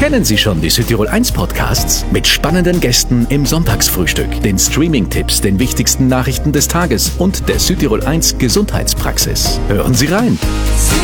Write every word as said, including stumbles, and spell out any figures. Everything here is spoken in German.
Kennen Sie schon die Südtirol eins Podcasts? Mit spannenden Gästen im Sonntagsfrühstück, den Streaming-Tipps, den wichtigsten Nachrichten des Tages und der Südtirol eins Gesundheitspraxis. Hören Sie rein!